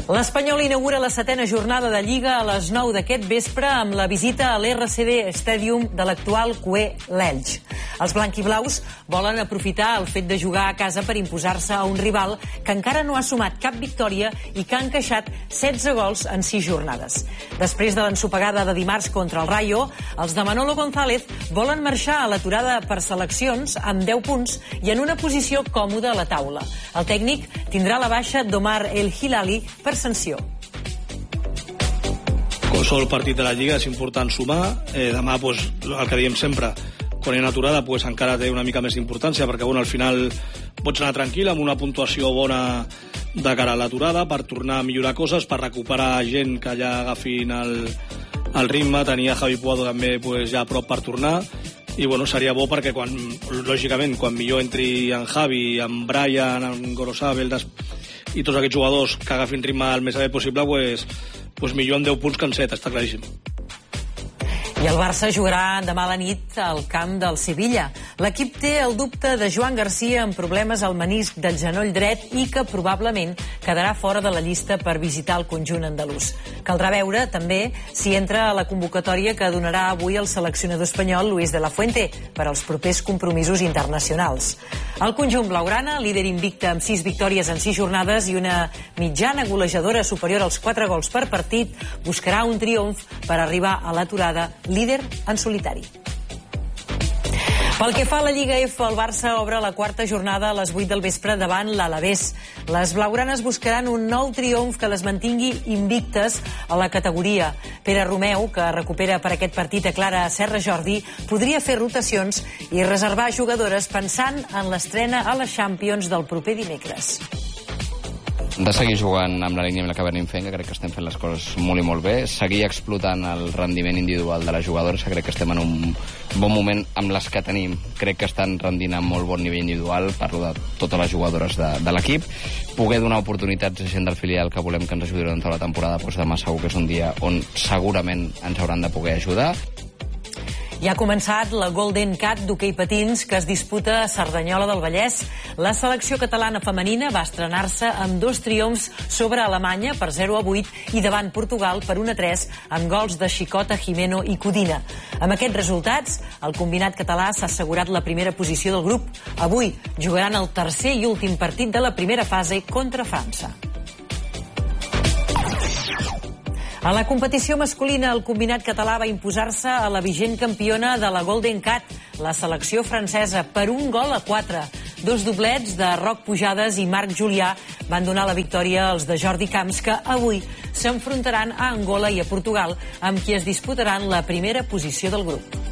L'Espanyol inaugura la 7ª jornada de Lliga a les 9 d'aquest vespre amb la visita a l'RCD Stadium de l'actual cuer l'Elx. Els blanquiblaus volen aprofitar el fet de jugar a casa per imposar-se a un rival que encara no ha sumat cap victòria i que ha encaixat 16 gols en 6 jornades. Després de l'ensopegada de dimarts contra el Rayo, els de Manolo González volen marxar a l'aturada per seleccions amb 10 punts i en una posició còmoda a la taula. El tècnic tindrà la baixa d'Omar El Hilali per sanció. Qualsevol partit de la Lliga és important sumar. Demà, el que diem sempre, quan hi ha aturada, encara té una mica més importància, perquè al final pots anar tranquil amb una puntuació bona de cara a l'aturada per tornar a millorar coses, per recuperar gent que ja agafin el ritme. Tenia Javi Puado també ja a prop per tornar, i seria bo perquè lògicament quan millor entri en Javi, en Brian, en Gorosabel i tots aquests jugadors que agafin ritme el més aviat possible, millor en 10 punts que en 7, està claríssim. I el Barça jugarà demà a la nit al camp del Sevilla. L'equip té el dubte de Joan Garcia amb problemes al menisc del genoll dret i que probablement quedarà fora de la llista per visitar el conjunt andalús. Caldrà veure també si entra a la convocatòria que donarà avui el seleccionador espanyol Luis de la Fuente per als propers compromisos internacionals. El conjunt blaugrana, líder invicte amb 6 victòries en 6 jornades i una mitjana golejadora superior als 4 gols per partit, buscarà un triomf per arribar a l'aturada líder en solitari. Pel que fa a la Lliga F, el Barça obre la 4ª jornada a les 8 del vespre davant l'Alavés. Les blaugranes buscaran un nou triomf que les mantingui invictes a la categoria. Pere Romeu, que recupera per aquest partit a Clara Serra Jordi, podria fer rotacions i reservar jugadores pensant en l'estrena a les Champions del proper dimecres. De seguir jugant amb la línia amb la que venim fent, que crec que estem fent les coses molt i molt bé, seguir explotant el rendiment individual de les jugadores, que crec que estem en un bon moment amb les que tenim. Crec que estan rendint a molt bon nivell individual, parlo de totes les jugadores de l'equip. Poder donar oportunitats a gent del filial que volem que ens ajudi durant tota la temporada, demà segur que és un dia on segurament ens hauran de poder ajudar. Ja ha començat la Golden Cat d'hoquei patins que es disputa a Cerdanyola del Vallès. La selecció catalana femenina va estrenar-se amb 2 triomfs sobre Alemanya per 0-8 i davant Portugal per 1-3 amb gols de Xicota, Jimeno i Codina. Amb aquests resultats, el combinat català s'ha assegurat la primera posició del grup. Avui jugaran el tercer i últim partit de la primera fase contra França. A la competició masculina, el combinat català va imposar-se a la vigent campiona de la Golden Cat, la selecció francesa, per 1-4. 2 doblets de Roc Pujades i Marc Julià van donar la victòria als de Jordi Camps, que avui s'enfrontaran a Angola i a Portugal, amb qui es disputaran la primera posició del grup.